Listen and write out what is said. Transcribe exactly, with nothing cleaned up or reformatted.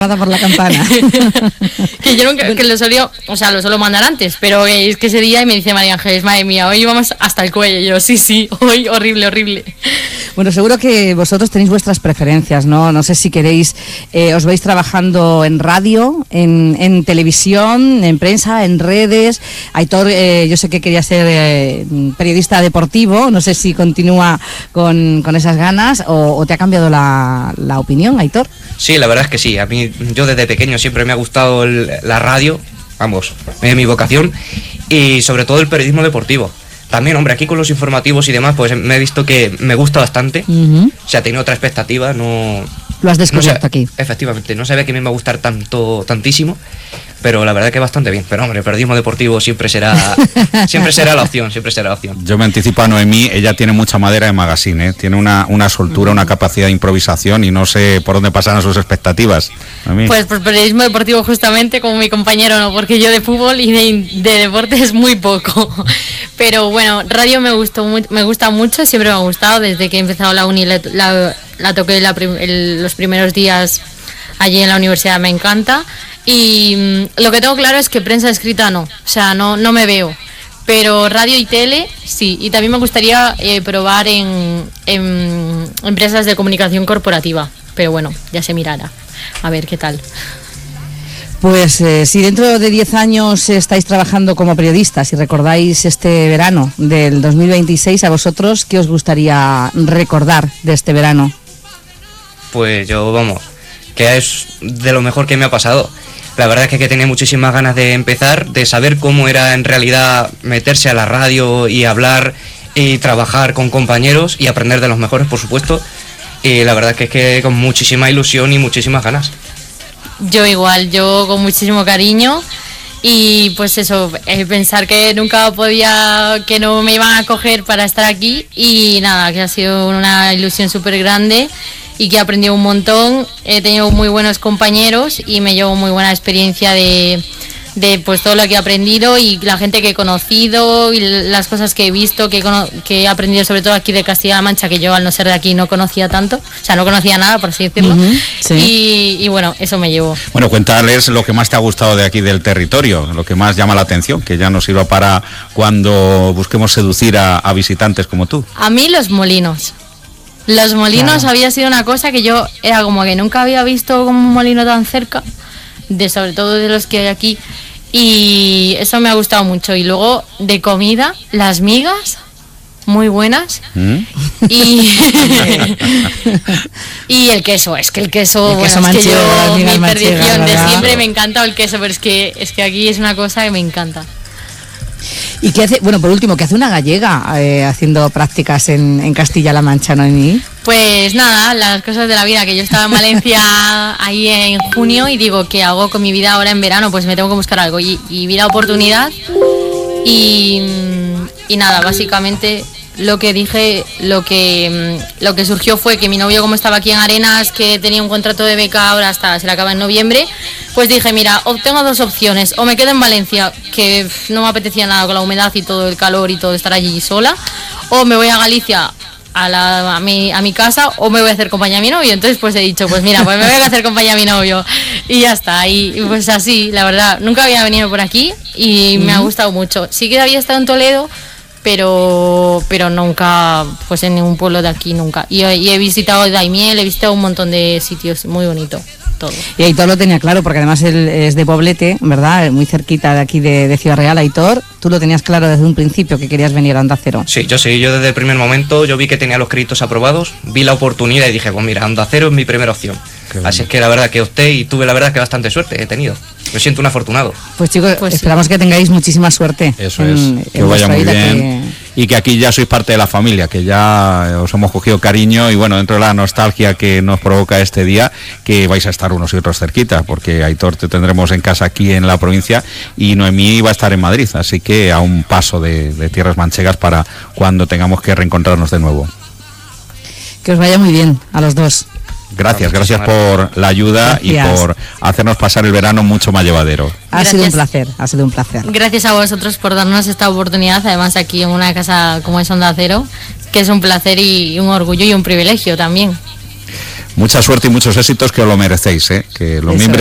por la campana. Que yo nunca, que lo solía, o sea, lo suelo mandar antes, pero es que ese día me dice María Ángeles, madre mía, hoy vamos hasta el cuello. Y yo, sí, sí, hoy horrible, horrible. Bueno, seguro que vosotros tenéis vuestras preferencias, ¿no? No sé si queréis, eh, os veis trabajando en radio, en, en televisión, en prensa, en redes. Aitor, eh, yo sé que quería ser eh, periodista deportivo, no sé si continúa con, con esas ganas o, o te ha cambiado la, la opinión, Aitor. Sí, la verdad es que sí. A mí, yo desde pequeño siempre me ha gustado el, la radio, vamos, es mi vocación, y sobre todo el periodismo deportivo. También, hombre, aquí con los informativos y demás, pues me he visto que me gusta bastante. Uh-huh. O sea, tenía otra expectativa, no... Lo has descubierto no sé, aquí. Efectivamente, no sabía que me iba a gustar tanto, tantísimo, pero la verdad que bastante bien. Pero hombre, el periodismo deportivo siempre será siempre será la opción, siempre será la opción. Yo me anticipo a Noemí, ella tiene mucha madera de magazine, ¿eh? Tiene una, una soltura, una capacidad de improvisación y no sé por dónde pasan sus expectativas. Pues por periodismo deportivo justamente, como mi compañero, no, porque yo de fútbol y de, de deportes muy poco. Pero bueno, radio me gustó me gusta mucho, siempre me ha gustado, desde que he empezado la uni, la, la, la toqué la prim, el, los primeros días allí en la universidad, me encanta. Y mmm, lo que tengo claro es que prensa escrita no, o sea, no, no me veo. Pero radio y tele, sí. Y también me gustaría eh, probar en, en empresas de comunicación corporativa. Pero bueno, ya se mirará. A ver qué tal. Pues eh, si dentro de diez años estáis trabajando como periodistas y recordáis este verano del dos mil veintiséis, a vosotros, ¿qué os gustaría recordar de este verano? Pues yo, vamos, que es de lo mejor que me ha pasado. La verdad es que tenía muchísimas ganas de empezar, de saber cómo era en realidad meterse a la radio y hablar y trabajar con compañeros y aprender de los mejores, por supuesto. Y la verdad es que, es que con muchísima ilusión y muchísimas ganas. Yo igual, yo con muchísimo cariño y pues eso, eh, pensar que nunca podía, que no me iban a coger para estar aquí y nada, que ha sido una ilusión súper grande y que he aprendido un montón, he tenido muy buenos compañeros y me llevo muy buena experiencia de, de pues todo lo que he aprendido y la gente que he conocido y las cosas que he visto, que he, que he aprendido sobre todo aquí de Castilla-La Mancha, que yo al no ser de aquí no conocía tanto, o sea, no conocía nada, por así decirlo. Uh-huh, sí. y, y bueno, eso me llevó. Bueno, cuéntales lo que más te ha gustado de aquí del territorio, lo que más llama la atención, que ya nos sirva para cuando busquemos seducir a, a visitantes como tú. A mí los molinos. Los molinos claro. Había sido una cosa que yo era como que nunca había visto como un molino tan cerca, de sobre todo de los que hay aquí, y eso me ha gustado mucho. Y luego de comida, las migas muy buenas. ¿Mm? y y el queso, es que el queso, el bueno, queso es manchego, que yo mi manchego, perdición de ¿verdad? siempre me encanta el queso, pero es que es que aquí es una cosa que me encanta. ¿Y qué hace, bueno, por último, qué hace una gallega eh, haciendo prácticas en, en Castilla-La Mancha, Noemí? Pues nada, las cosas de la vida, que yo estaba en Valencia ahí en junio y digo, ¿qué hago con mi vida ahora en verano? Pues me tengo que buscar algo y, y vi la oportunidad y, y nada, básicamente lo que dije, lo que lo que surgió fue que mi novio, como estaba aquí en Arenas, que tenía un contrato de beca ahora hasta se le acaba en noviembre, pues dije, mira, tengo dos opciones, o me quedo en Valencia, que no me apetecía nada con la humedad y todo el calor y todo estar allí sola, o me voy a Galicia a, la, a, mi, a mi casa, o me voy a hacer compañía a mi novio. Entonces pues he dicho, pues mira, pues me voy a hacer compañía a mi novio y ya está, y, y pues así, la verdad, nunca había venido por aquí y uh-huh. me ha gustado mucho. Sí que había estado en Toledo, pero pero nunca pues en ningún pueblo de aquí nunca, y, y he visitado Daimiel, he visitado un montón de sitios, muy bonito todo. Y Aitor lo tenía claro, porque además él es de Poblete, ¿verdad? Muy cerquita de aquí de, de Ciudad Real. Aitor, tú lo tenías claro desde un principio que querías venir a Onda Cero. Sí, yo sí, yo desde el primer momento yo vi que tenía los créditos aprobados, vi la oportunidad y dije, pues mira, Onda Cero es mi primera opción. Así es que la verdad que opté y tuve la verdad que bastante suerte he tenido. Me siento un afortunado. Pues chicos, pues esperamos que tengáis muchísima suerte. Eso en, es, que en vaya muy bien que... y que aquí ya sois parte de la familia, que ya os hemos cogido cariño y bueno, dentro de la nostalgia que nos provoca este día, que vais a estar unos y otros cerquita, porque Aitor te tendremos en casa aquí en la provincia y Noemí va a estar en Madrid, así que a un paso de, de tierras manchegas para cuando tengamos que reencontrarnos de nuevo. Que os vaya muy bien a los dos. Gracias, gracias por la ayuda gracias. Y por hacernos pasar el verano mucho más llevadero. Ha gracias. sido un placer, ha sido un placer. Gracias a vosotros por darnos esta oportunidad, además aquí en una casa como es Onda Cero, que es un placer y un orgullo y un privilegio también. mucha suerte y muchos éxitos, que os lo merecéis, ¿eh? Que los miembros